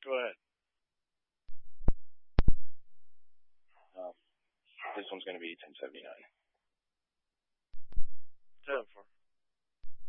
Go ahead. This one's going to be 1079.